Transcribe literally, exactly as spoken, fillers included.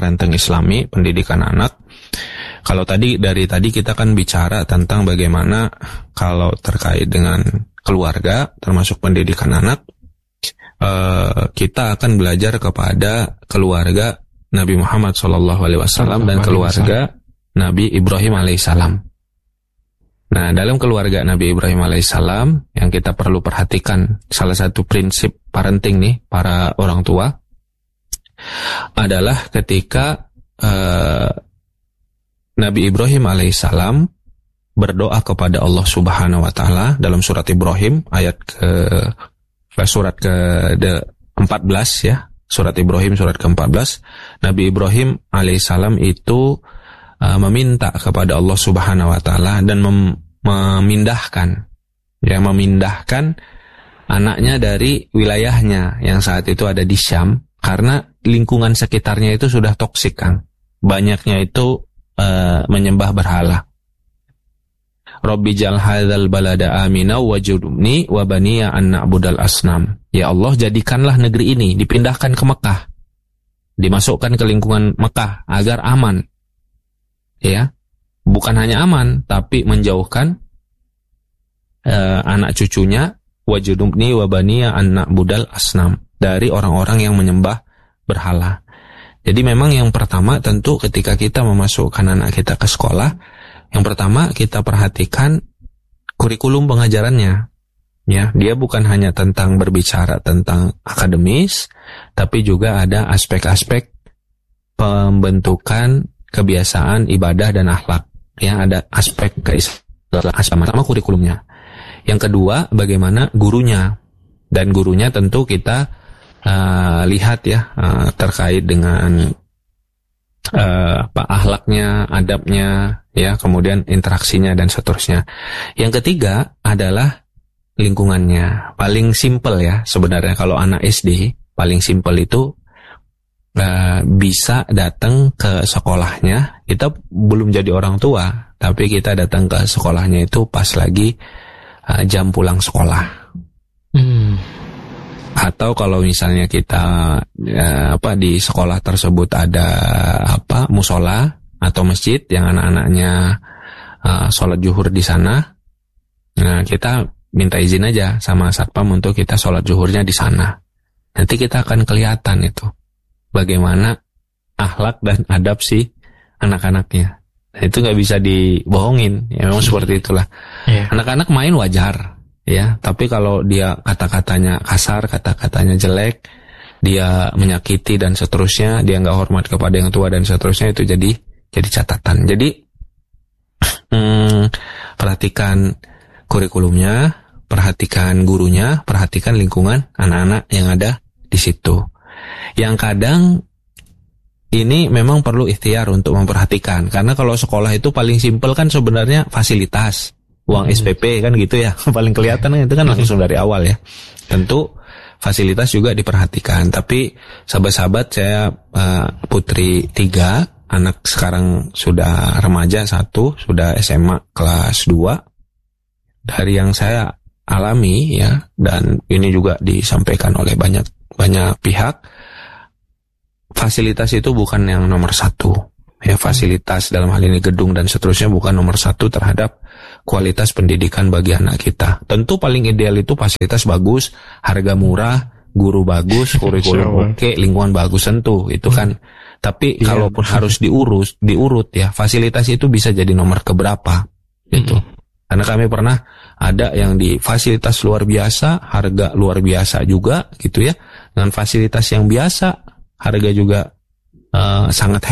parenting Islami, pendidikan anak. Kalau tadi dari tadi kita kan bicara tentang bagaimana kalau terkait dengan keluarga, termasuk pendidikan anak, uh, kita akan belajar kepada keluarga Nabi Muhammad shallallahu alaihi wasallam dan keluarga Nabi Ibrahim alaihissalam. Nah, dalam keluarga Nabi Ibrahim alaihissalam yang kita perlu perhatikan, salah satu prinsip parenting nih para orang tua adalah ketika uh, Nabi Ibrahim alaihissalam berdoa kepada Allah Subhanahu wa taala dalam surat Ibrahim ayat ke surat ke empat belas ya, surat Ibrahim surat ke empat belas, Nabi Ibrahim alaihissalam itu uh, meminta kepada Allah Subhanahu wa taala dan mem- memindahkan ya memindahkan anaknya dari wilayahnya yang saat itu ada di Syam karena lingkungan sekitarnya itu sudah toksik, Kang. Banyaknya itu uh, menyembah berhala. Rabbi jal hadzal balada amina wajudni wa baniya an na'budal asnam. Ya Allah, jadikanlah negeri ini dipindahkan ke Mekah. Dimasukkan ke lingkungan Mekah agar aman. Ya. Bukan hanya aman, tapi menjauhkan uh, anak cucunya wajudni wa baniya an na'budal asnam dari orang-orang yang menyembah berhala. Jadi memang yang pertama tentu ketika kita memasukkan anak kita ke sekolah, yang pertama kita perhatikan kurikulum pengajarannya. Ya, dia bukan hanya tentang berbicara tentang akademis, tapi juga ada aspek-aspek pembentukan kebiasaan ibadah dan akhlak. Ya, ada aspek keislaman sama kurikulumnya. Yang kedua, bagaimana gurunya. Dan gurunya tentu kita uh, lihat ya uh, terkait dengan uh, apa akhlaknya, adabnya, ya, kemudian interaksinya dan seterusnya. Yang ketiga adalah lingkungannya. Paling simpel ya sebenarnya kalau anak S D, paling simpel itu Uh, bisa datang ke sekolahnya. Kita belum jadi orang tua, tapi kita datang ke sekolahnya itu pas lagi uh, jam pulang sekolah. Hmm. Atau kalau misalnya kita uh, apa di sekolah tersebut ada apa musola atau masjid yang anak-anaknya uh, sholat zuhur di sana, nah kita minta izin aja sama satpam untuk kita sholat zuhurnya di sana. Nanti kita akan kelihatan itu bagaimana akhlak dan adab si anak-anaknya. Nah, itu nggak bisa dibohongin, ya memang seperti itulah. Yeah. Anak-anak main wajar, ya. Tapi kalau dia kata-katanya kasar, kata-katanya jelek, dia menyakiti dan seterusnya, dia nggak hormat kepada yang tua dan seterusnya, itu jadi jadi catatan. Jadi hmm, perhatikan kurikulumnya, perhatikan gurunya, perhatikan lingkungan anak-anak yang ada di situ. Yang kadang ini memang perlu ikhtiar untuk memperhatikan, karena kalau sekolah itu paling simpel kan sebenarnya fasilitas, uang S P P kan gitu ya, paling kelihatan itu kan langsung dari awal ya. Tentu fasilitas juga diperhatikan, tapi sahabat-sahabat saya uh, putri tiga, anak sekarang sudah remaja satu, sudah S M A kelas dua. Dari yang saya alami ya, dan ini juga disampaikan oleh banyak banyak pihak, fasilitas itu bukan yang nomor satu. Ya, fasilitas dalam hal ini gedung dan seterusnya bukan nomor satu terhadap kualitas pendidikan bagi anak kita. Tentu paling ideal itu fasilitas bagus, harga murah, guru bagus, kurikulum oke, lingkungan bagus tentu itu kan. Tapi ya, kalaupun harus diurus, diurut ya, fasilitas itu bisa jadi nomor keberapa gitu. Hmm. Karena kami pernah ada yang di fasilitas luar biasa, harga luar biasa juga gitu ya. Dengan fasilitas yang biasa, harga juga uh, sangat